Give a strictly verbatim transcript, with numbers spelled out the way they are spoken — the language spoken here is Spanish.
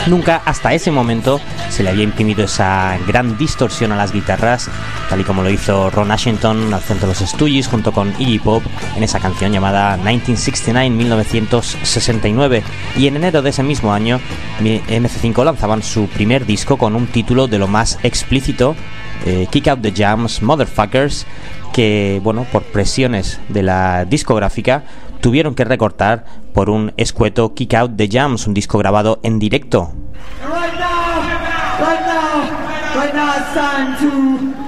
Nunca hasta ese momento se le había imprimido esa gran distorsión a las guitarras, tal y como lo hizo Ron Ashington al frente de los Stooges junto con Iggy Pop en esa canción llamada mil novecientos sesenta y nueve. Y en enero de ese mismo año eme ce cinco lanzaban su primer disco con un título de lo más explícito, eh, Kick Out the Jams, Motherfuckers, que, bueno, por presiones de la discográfica tuvieron que recortar por un escueto Kick Out the Jams, un disco grabado en directo. Right now, right now, right now it's time to